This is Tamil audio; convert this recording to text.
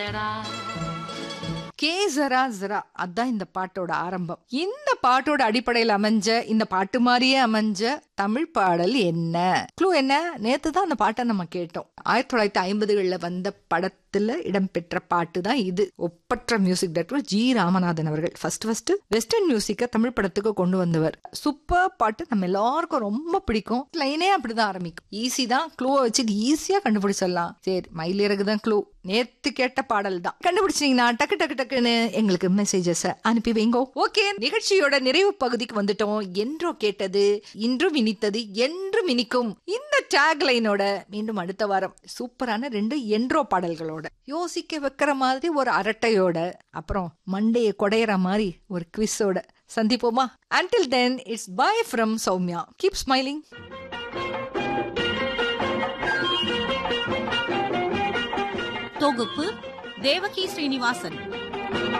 கே ஜரா ஜரா அதான் இந்த பாட்டோட ஆரம்பம். இந்த பாட்டோட அடிப்படையில் அமைஞ்ச இந்த பாட்டு மாதிரியே அமைஞ்ச தமிழ் பாடல் என்ன? க்ளூ என்ன? நேத்து தான் அந்த பாட்டை நம்ம கேட்டோம். 1950களில் வந்த படத்துல இடம்பெற்ற பாட்டு தான் இது. ஒப்பற்ற மியூசிக் டைரக்டர் ஜி ராமநாதன் அவர்கள் ஃபர்ஸ்ட் வெஸ்டர்ன் மியூசிக்கை தமிழ் படத்துக்கு கொண்டு வந்தவர். சூப்பர் பாட்டு, நம்ம எல்லாருக்கும் ரொம்ப பிடிக்கும். லைனே அப்படிதான் ஆரம்பிக்கும். ஈஸி தான், க்ளூவை வச்சு ஈஸியா கண்டுபிடிச்சிடலாம். சரி, மயிலிறகு தான் க்ளூ. நேத்து கேட்ட பாடல் தான். கண்டுபிடிச்சீங்கன்னா டக்கு டக்கு டக்குன்னு எங்களுக்கு மெசேஜஸ் அனுப்பி வைங்கோ. ஓகே, நிகழ்ச்சியோட நிறைவு பகுதிக்கு வந்துட்டோம். என்றோ கேட்டது இன்றும் இனித்தது என்றும் இனிக்கும் இந்த டேக் லைனோட மீண்டும் அடுத்த வாரம் சூப்பரான 2 என்ட்ரோ பாடல்களோட, யோசிக்க வைக்கிற மாதிரி ஒரு அரட்டையோட, அப்புறம் மண்டையை கொடையிற மாதிரி ஒரு குவிஸோட சந்திப்போமா? Until then, it's bye from Soumya. Keep smiling. தொகுப்பு தேவகி ஸ்ரீனிவாசன்.